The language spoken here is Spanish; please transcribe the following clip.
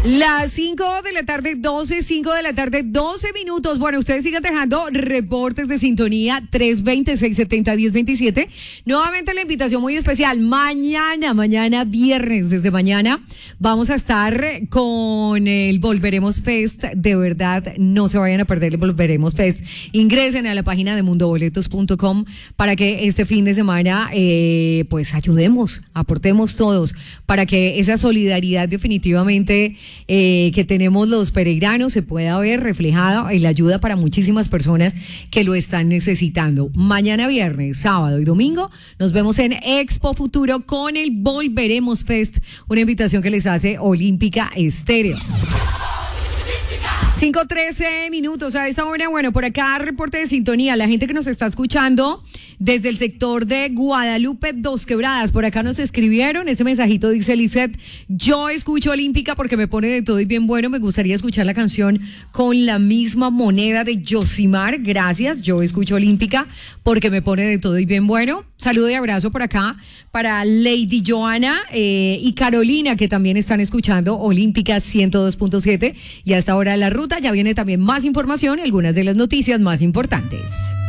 Las 5 de la tarde, 5 de la tarde, 12 minutos. Bueno, ustedes sigan dejando reportes de sintonía 320-670-1027. Nuevamente la invitación muy especial. Mañana viernes, desde mañana, vamos a estar con el Volveremos Fest. De verdad, no se vayan a perder el Volveremos Fest. Ingresen a la página de mundoboletos.com para que este fin de semana, pues ayudemos, aportemos todos para que esa solidaridad definitivamente que tenemos los peregrinos se pueda ver reflejada en la ayuda para muchísimas personas que lo están necesitando. Mañana viernes, sábado y domingo nos vemos en Expo Futuro con el Volveremos Fest, una invitación que les hace Olímpica Estéreo. 5:13 minutos a esta hora. Bueno, por acá reporte de sintonía. La gente que nos está escuchando desde el sector de Guadalupe, Dos Quebradas. Por acá nos escribieron. Este mensajito dice Lisette: yo escucho Olímpica porque me pone de todo y bien bueno. Me gustaría escuchar la canción Con la misma moneda de Yosimar. Gracias. Yo escucho Olímpica porque me pone de todo y bien bueno. Saludo y abrazo por acá para Lady Joana y Carolina, que también están escuchando Olímpica 102.7. Y hasta ahora la ruta ya viene también más información y algunas de las noticias más importantes.